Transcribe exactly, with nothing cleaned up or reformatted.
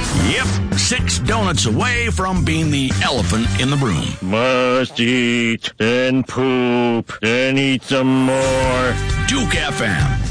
Yep, six donuts away from being the elephant in the room. Must eat, then poop, then eat some more. Duke F M.